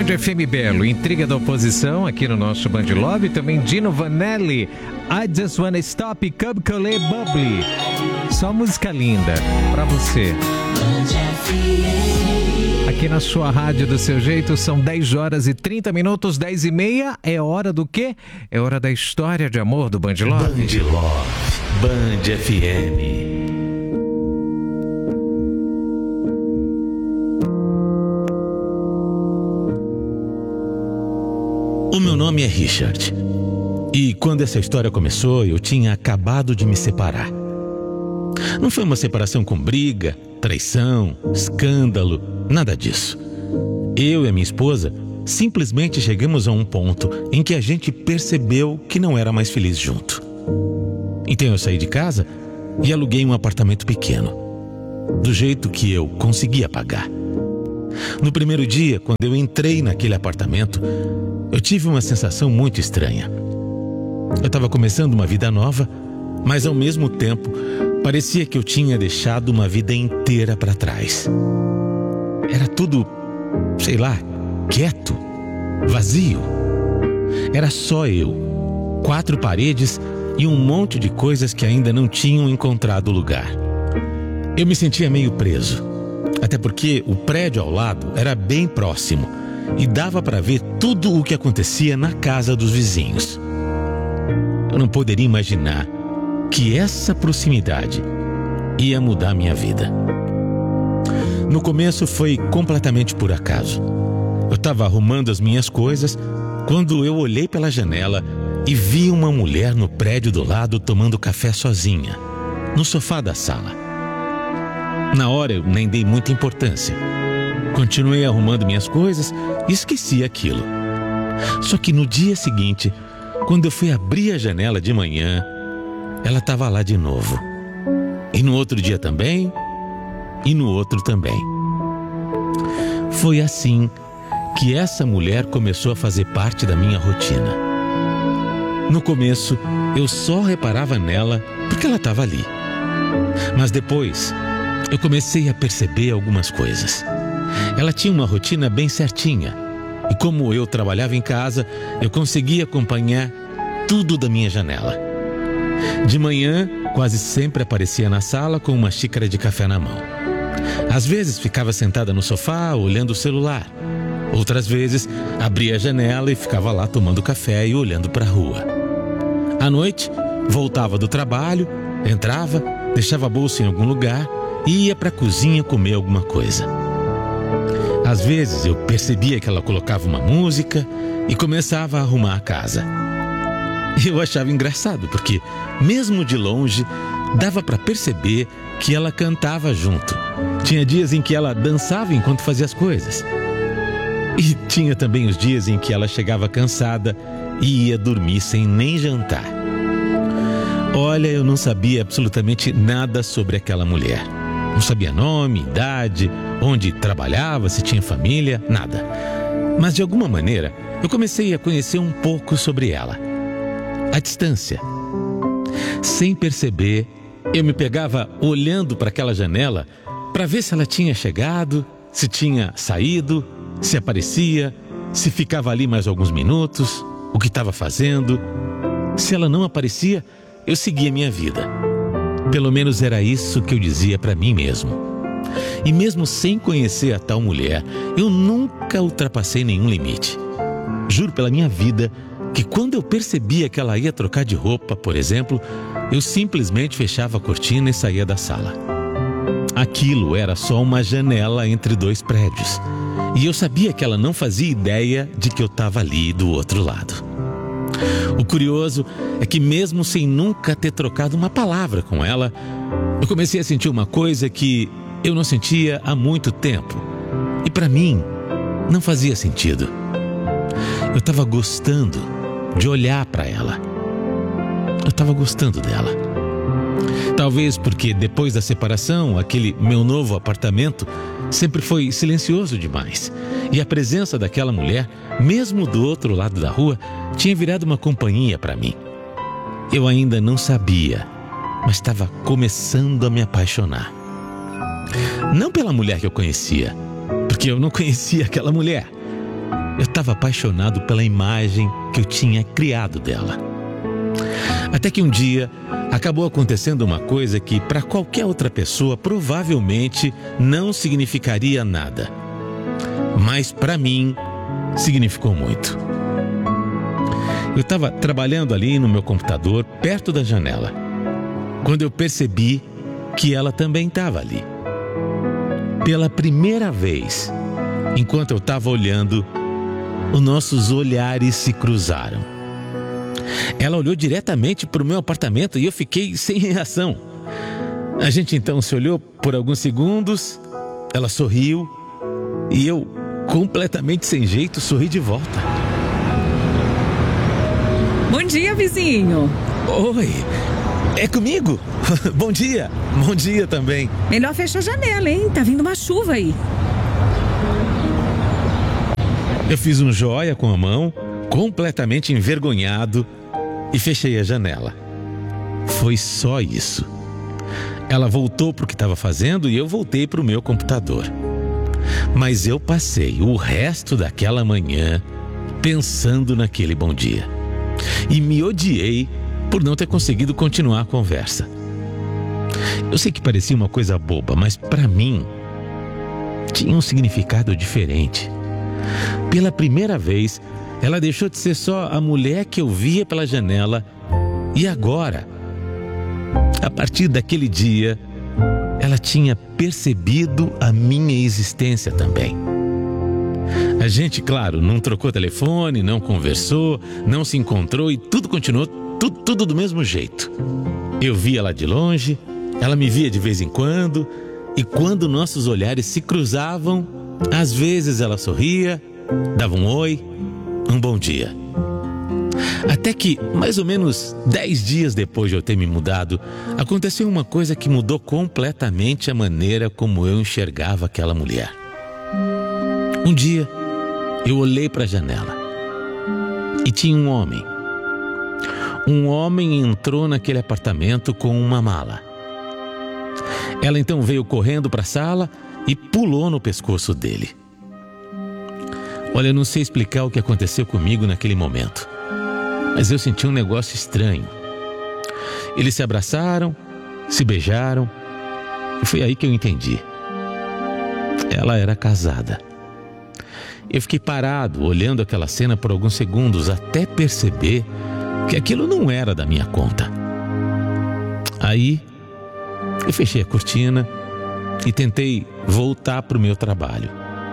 Band FM Belo, Intriga da Oposição, aqui no nosso Band Love. Também Dino Vanelli, I Just Wanna Stop, Cub Collet Bubbly. Só música linda pra você. Aqui na sua rádio do seu jeito, são 10 horas e 30 minutos, 10 e meia. É hora do quê? É hora da história de amor do Band Love. Band Love, Band FM. O meu nome é Richard. E quando essa história começou, eu tinha acabado de me separar. Não foi uma separação com briga, traição, escândalo, nada disso. Eu e a minha esposa simplesmente chegamos a um ponto em que a gente percebeu que não era mais feliz junto. Então eu saí de casa e aluguei um apartamento pequeno, do jeito que eu conseguia pagar. No primeiro dia, quando eu entrei naquele apartamento, eu tive uma sensação muito estranha. Eu estava começando uma vida nova, mas ao mesmo tempo parecia que eu tinha deixado uma vida inteira para trás. Era tudo, sei lá, quieto, vazio. Era só eu, 4 paredes e um monte de coisas que ainda não tinham encontrado lugar. Eu me sentia meio preso, até porque o prédio ao lado era bem próximo e dava para ver tudo o que acontecia na casa dos vizinhos. Eu não poderia imaginar que essa proximidade ia mudar minha vida. No começo foi completamente por acaso. Eu estava arrumando as minhas coisas quando eu olhei pela janela e vi uma mulher no prédio do lado tomando café sozinha, no sofá da sala. Na hora eu nem dei muita importância. Continuei arrumando minhas coisas e esqueci aquilo. Só que no dia seguinte, quando eu fui abrir a janela de manhã, ela estava lá de novo. E no outro dia também, e no outro também. Foi assim que essa mulher começou a fazer parte da minha rotina. No começo, eu só reparava nela porque ela estava ali. Mas depois, eu comecei a perceber algumas coisas. Ela tinha uma rotina bem certinha. E como eu trabalhava em casa, eu conseguia acompanhar tudo da minha janela. De manhã, quase sempre aparecia na sala com uma xícara de café na mão. Às vezes ficava sentada no sofá, olhando o celular. Outras vezes, abria a janela e ficava lá tomando café e olhando para a rua. À noite, voltava do trabalho, entrava, deixava a bolsa em algum lugar e ia para a cozinha comer alguma coisa. Às vezes eu percebia que ela colocava uma música e começava a arrumar a casa. Eu achava engraçado, porque mesmo de longe dava para perceber que ela cantava junto. Tinha dias em que ela dançava enquanto fazia as coisas. E tinha também os dias em que ela chegava cansada e ia dormir sem nem jantar. Olha, eu não sabia absolutamente nada sobre aquela mulher. Não sabia nome, idade, onde trabalhava, se tinha família, nada. Mas de alguma maneira, eu comecei a conhecer um pouco sobre ela. À distância. Sem perceber, eu me pegava olhando para aquela janela para ver se ela tinha chegado, se tinha saído, se aparecia, se ficava ali mais alguns minutos, o que estava fazendo. Se ela não aparecia, eu seguia minha vida. Pelo menos era isso que eu dizia para mim mesmo. E mesmo sem conhecer a tal mulher, eu nunca ultrapassei nenhum limite. Juro pela minha vida que quando eu percebia que ela ia trocar de roupa, por exemplo, eu simplesmente fechava a cortina e saía da sala. Aquilo era só uma janela entre 2 prédios. E eu sabia que ela não fazia ideia de que eu estava ali do outro lado. O curioso é que mesmo sem nunca ter trocado uma palavra com ela, eu comecei a sentir uma coisa que eu não sentia há muito tempo. E para mim, não fazia sentido. Eu estava gostando de olhar para ela. Eu estava gostando dela. Talvez porque depois da separação, aquele meu novo apartamento sempre foi silencioso demais. E a presença daquela mulher, mesmo do outro lado da rua, tinha virado uma companhia para mim. Eu ainda não sabia, mas estava começando a me apaixonar. Não pela mulher que eu conhecia, porque eu não conhecia aquela mulher, eu estava apaixonado pela imagem que eu tinha criado dela. Até que um dia acabou acontecendo uma coisa que para qualquer outra pessoa provavelmente não significaria nada. Mas para mim significou muito. Eu estava trabalhando ali no meu computador, perto da janela, quando eu percebi que ela também estava ali. Pela primeira vez, enquanto eu estava olhando, os nossos olhares se cruzaram. Ela olhou diretamente para o meu apartamento e eu fiquei sem reação. A gente então se olhou por alguns segundos, ela sorriu e eu, completamente sem jeito, sorri de volta. Bom dia, vizinho. Oi, é comigo? Bom dia também. Melhor fechar a janela, hein? Tá vindo uma chuva aí. Eu fiz um joia com a mão, completamente envergonhado, e fechei a janela. Foi só isso. Ela voltou para o que estava fazendo e eu voltei para o meu computador. Mas eu passei o resto daquela manhã pensando naquele bom dia. E me odiei por não ter conseguido continuar a conversa. Eu sei que parecia uma coisa boba, mas para mim tinha um significado diferente. Pela primeira vez, ela deixou de ser só a mulher que eu via pela janela e agora, a partir daquele dia, ela tinha percebido a minha existência também. A gente, claro, não trocou telefone, não conversou, não se encontrou e tudo continuou tudo do mesmo jeito. Eu via ela de longe, ela me via de vez em quando e quando nossos olhares se cruzavam, às vezes ela sorria, dava um oi, um bom dia. Até que, mais ou menos 10 dias depois de eu ter me mudado, aconteceu uma coisa que mudou completamente a maneira como eu enxergava aquela mulher. Um dia, eu olhei para a janela e tinha um homem. Um homem entrou naquele apartamento com uma mala. Ela então veio correndo para a sala e pulou no pescoço dele. Olha, eu não sei explicar o que aconteceu comigo naquele momento, mas eu senti um negócio estranho. Eles se abraçaram, se beijaram, e foi aí que eu entendi. Ela era casada. Eu fiquei parado, olhando aquela cena por alguns segundos, até perceber que aquilo não era da minha conta. Aí, eu fechei a cortina e tentei voltar para o meu trabalho.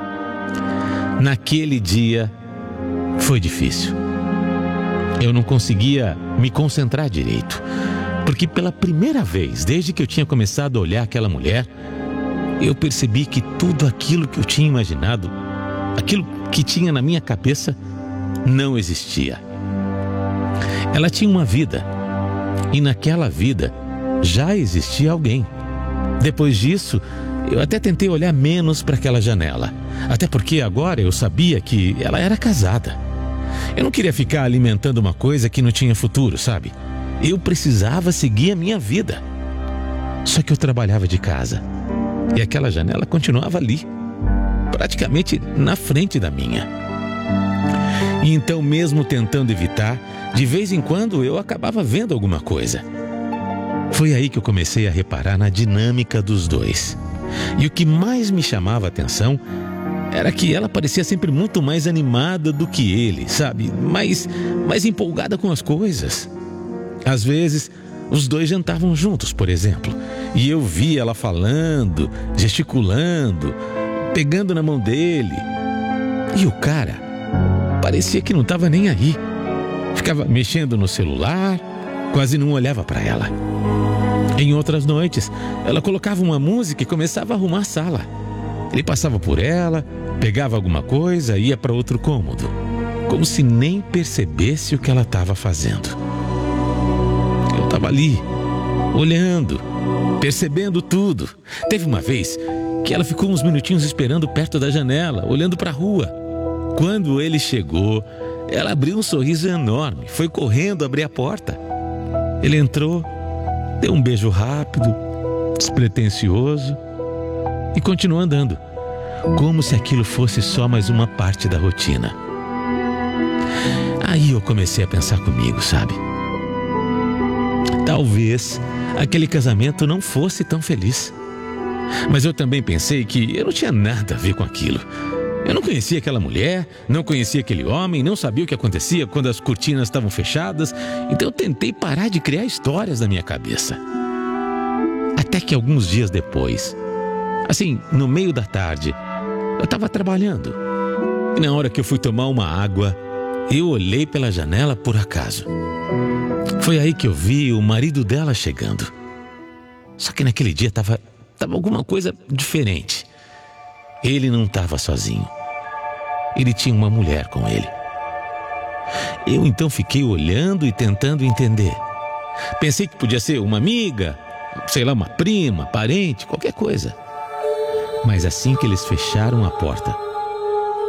Naquele dia, foi difícil. Eu não conseguia me concentrar direito, porque pela primeira vez, desde que eu tinha começado a olhar aquela mulher, eu percebi que tudo aquilo que eu tinha imaginado, aquilo que tinha na minha cabeça, não existia. Ela tinha uma vida, e naquela vida já existia alguém. Depois disso, eu até tentei olhar menos para aquela janela, até porque agora eu sabia que ela era casada. Eu não queria ficar alimentando uma coisa que não tinha futuro, sabe? Eu precisava seguir a minha vida. Só que eu trabalhava de casa e aquela janela continuava ali, praticamente na frente da minha. E então, mesmo tentando evitar, de vez em quando eu acabava vendo alguma coisa. Foi aí que eu comecei a reparar na dinâmica dos dois. E o que mais me chamava a atenção era que ela parecia sempre muito mais animada do que ele, sabe? Mais empolgada com as coisas. Às vezes, os dois jantavam juntos, por exemplo, e eu via ela falando, gesticulando, pegando na mão dele. E o cara parecia que não estava nem aí. Ficava mexendo no celular, quase não olhava para ela. Em outras noites, ela colocava uma música e começava a arrumar a sala. Ele passava por ela, pegava alguma coisa e ia para outro cômodo, como se nem percebesse o que ela estava fazendo. Eu estava ali, olhando, percebendo tudo. Teve uma vez que ela ficou uns minutinhos esperando perto da janela, olhando para a rua. Quando ele chegou, ela abriu um sorriso enorme, foi correndo abrir a porta. Ele entrou, deu um beijo rápido, despretensioso e continuou andando, como se aquilo fosse só mais uma parte da rotina. Aí eu comecei a pensar comigo, sabe? Talvez aquele casamento não fosse tão feliz. Mas eu também pensei que eu não tinha nada a ver com aquilo. Eu não conhecia aquela mulher, não conhecia aquele homem, não sabia o que acontecia quando as cortinas estavam fechadas. Então eu tentei parar de criar histórias na minha cabeça. Até que alguns dias depois, assim, no meio da tarde, eu estava trabalhando. E na hora que eu fui tomar uma água, eu olhei pela janela por acaso. Foi aí que eu vi o marido dela chegando. Só que naquele dia estava alguma coisa diferente. Ele não estava sozinho. Ele tinha uma mulher com ele. Eu então fiquei olhando e tentando entender. Pensei que podia ser uma amiga, sei lá, uma prima, parente, qualquer coisa. Mas assim que eles fecharam a porta,